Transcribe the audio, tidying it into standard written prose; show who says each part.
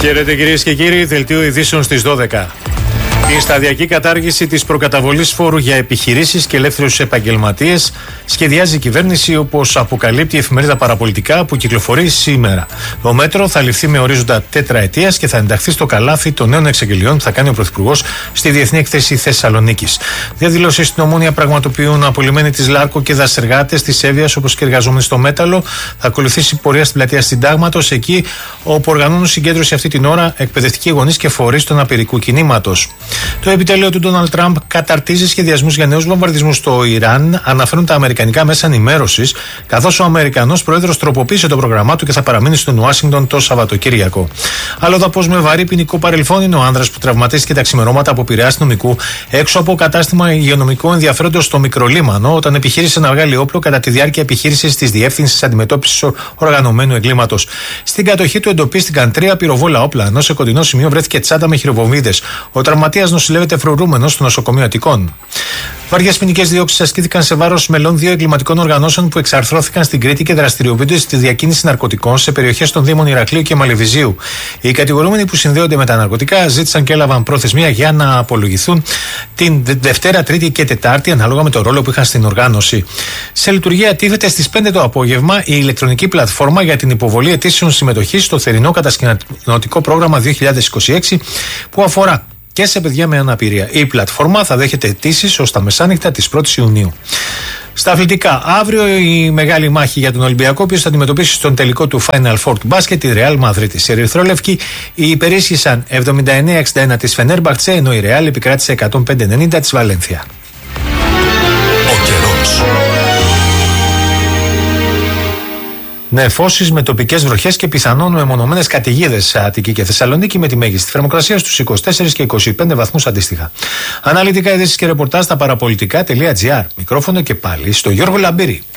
Speaker 1: Χαίρετε κυρίες και κύριοι, δελτίο ειδήσεων στις 12. Την σταδιακή κατάργηση της προκαταβολής φόρου για επιχειρήσεις και ελεύθερους επαγγελματίες σχεδιάζει η κυβέρνηση, όπως αποκαλύπτει η εφημερίδα Παραπολιτικά που κυκλοφορεί σήμερα. Το μέτρο θα ληφθεί με ορίζοντα τετραετίας και θα ενταχθεί στο καλάθι των νέων εξαγγελιών που θα κάνει ο Πρωθυπουργός στη Διεθνή Έκθεση Θεσσαλονίκης. Διαδηλώσεις στην Ομόνια πραγματοποιούν απολυμμένοι της Λάρκο και δασεργάτες της Εύβοιας, όπως και εργαζόμενοι στο μέταλλο. Θα ακολουθήσει πορεία στην πλατεία Συντάγματος, εκεί όπου οργανώνουν συγκέντρωση αυτή την ώρα εκπαιδευτικοί γονείς και φορείς του αναπηρικού κινήματος. Το επιτέλειο του Ντόναλντ Τραμπ καταρτίζει σχεδιασμούς για νέους βομβαρδισμούς στο Ιράν, αναφέρουν τα αμερικανικά μέσα ενημέρωσης, καθώς ο Αμερικανός πρόεδρος τροποποίησε το πρόγραμμά του και θα παραμείνει στην Ουάσιγκτον το Σαββατοκύριακο. Αλλοδαπός με βαρύ ποινικό παρελθόν είναι ο άνδρας που τραυματίστηκε τα ξημερώματα από πειραιά αστυνομικού έξω από κατάστημα υγειονομικού ενδιαφέροντος στο Μικρολίμανο, όταν επιχείρησε να βγάλει όπλο κατά τη διάρκεια επιχείρησης της Διεύθυνσης Αντιμετώπισης Οργανωμένου Εγκλήματος. Στην κατοχή του εντοπίστηκαν 3 πυροβόλα όπλα, ενώ σε κοντινό σημείο βρέθηκε τσάντα με χειροβομβίδες. Ο τραυματίας νοσηλεύεται φρουρούμενος στο νοσοκομείο Αττικών. Βαριές ποινικές διώξεις ασκήθηκαν σε βάρος μελών 2 εγκληματικών οργανώσεων που εξαρθρώθηκαν στην Κρήτη και δραστηριοποιούνται στη διακίνηση ναρκωτικών σε περιοχές των Δήμων Ηρακλείου και Μαλεβιζίου. Οι κατηγορούμενοι που συνδέονται με τα ναρκωτικά ζήτησαν και έλαβαν προθεσμία για να απολογηθούν την Δευτέρα, Τρίτη και Τετάρτη, ανάλογα με το ρόλο που είχαν στην οργάνωση. Σε λειτουργία τίθεται στις 5 το απόγευμα η ηλεκτρονική πλατφόρμα για την υποβολή αιτήσεων συμμετοχής στο θερινό κατασκηνωτικό πρόγραμμα 2026 που αφορά και σε παιδιά με αναπηρία. Η πλατφόρμα θα δέχεται αιτήσεις ως τα μεσάνυχτα της 1ης Ιουνίου. Στα αθλητικά, αύριο η μεγάλη μάχη για τον Ολυμπιακό, ο οποίος θα αντιμετωπίσει στον τελικό του Final Four του μπάσκετ τη Real Madrid. Οι ερυθρόλευκοι υπερίσχυσαν 79-61 της Φενέρμπαχτσε, ενώ η Real επικράτησε 105-90 της Βαλένθια.
Speaker 2: Ο καιρός.
Speaker 1: Νεφώσεις με τοπικές βροχές και πιθανόν μεμονωμένες καταιγίδες σε Αττική και Θεσσαλονίκη, με τη μέγιστη θερμοκρασία στους 24 και 25 βαθμούς αντίστοιχα. Αναλυτικά ειδήσεις και ρεπορτάζ στα παραπολιτικά.gr. Μικρόφωνο και πάλι στο Γιώργο Λαμπύρη.